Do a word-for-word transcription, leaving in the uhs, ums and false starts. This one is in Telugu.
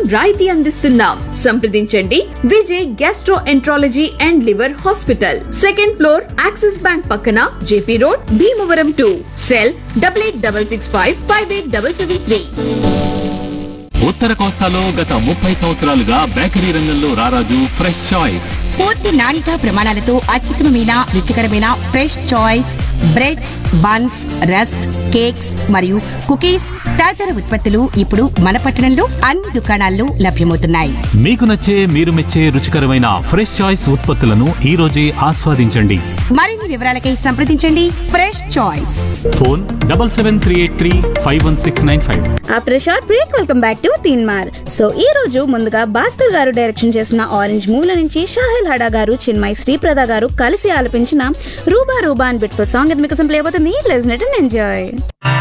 రాయితీ అందిస్తున్నాం. సంప్రదించండి Vijay gastro enterology and liver hospital, second floor, axis bank పక్కన, JP road, Bhimavaram two. Cell double eight double six five five eight double seven three. ఉత్తర కోస్తాలో గత ముప్పై సంవత్సరాలుగా బేకరీ రంగంలో రారాజు ఫ్రెష్ చాయిస్. పూర్తి నాణ్యత ప్రమాణాలతో అత్యుత్తమమైన రుచికరమైన fresh choice breads, buns, rusk, cakes మరియు కుకీస్ తదితర ఉత్పత్తులు ఇప్పుడు మన పట్టణంలో అన్ని దుకాణాల్లో లభ్యమవుతున్నాయి. మీకు నచ్చే మీరు మెచ్చే రుచికరమైన ఫ్రెష్ చాయిస్ ఉత్పత్తులను ఈ రోజే ఆస్వాదించండి. మరిన్ని వివరాలకై సంప్రదించండి fresh choice. Phone double seven three eight three five one six nine five. After short break welcome back to Teenmar. So ఈ రోజు ముందుగా భాస్కర్ గారు డైరెక్షన్ చేసిన ఆరెంజ్ మూవీ నుంచి షాహిల్ హడా గారు, చిన్మయ్ శ్రీప్రద గారు కలిసి ఆలపించిన రూబా రూబా అని బ్యూటిఫుల్ సాంగ్ ఇది మీకోసం ప్లే అవుతుంది. Listen it and enjoy.